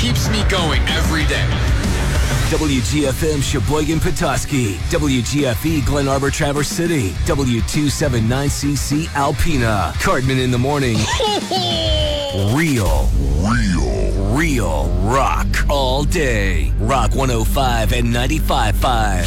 keeps me going every day. WGFM Sheboygan Petoskey, WGFE Glen Arbor Traverse City, W279CC Alpena, Cardman in the morning. Real rock all day. Rock 105 and 95.5.